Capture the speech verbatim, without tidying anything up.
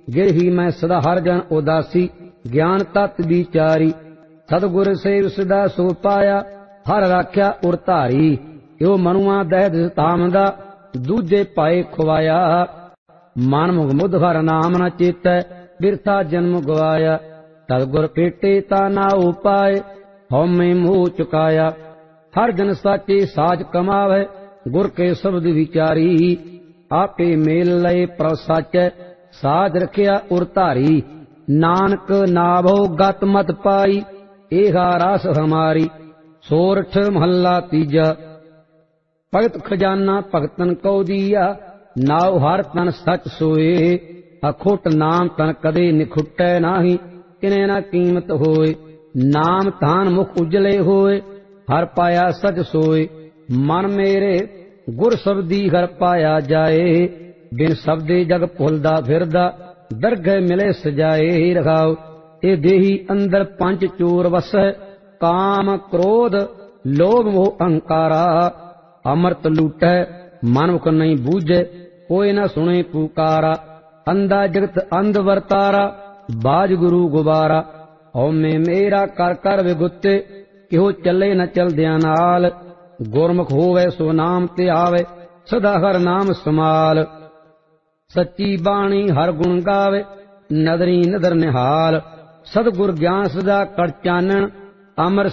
गिरही मैं सदा हर जन उदासी ज्ञान तत् विचारी सतगुर सेव सदा सो पाया हर राख्या उर धारी यो मनुआ दहद तामदा दूजे पाए खुवाया मन मुग मुद हर नाम न चेतै बिरथा जन्म गवाया सतगुर पेटे ता ना उपाय हौमे मोह चुकाया हर जन साचे साज कमावे गुर के शब्द विचारी आपे मेल लय पर साचै साज रखिया उर धारी नानक नाभो गत मत पाई एहा रास हमारी। सोरठ महला तीजा। भगत खजाना भगतन कौ दिया नाव हर तन सच सोए अखुट नाम तन कदे निखुटै नाही किने ना कीमत होए नाम तान मुख उजले होए हर पाया सच सोए मन मेरे गुर शब्दी हर पाया जाए बिन शब्दे जग भुलदा फिरदा दरगह मिले सजाए रखाओ ए देही अंदर पंच चोर वसै काम क्रोध लोभ मोह अहंकारा अमृत लूटै मनुख नहीं बूझे कोई न सुने पुकारा अंधा जगत अंध वरतारा बाज गुरु गुबारा हौमे मेरा कर कर विगुते किहो चले न चलदियां नाल गुरमुख होवे सो नाम ते आवे सदा हर नाम समाल सच्ची बाणी हर गुण गावे नदरी नदर निहाल सतगुर ज्ञान सदा कर चानन अमर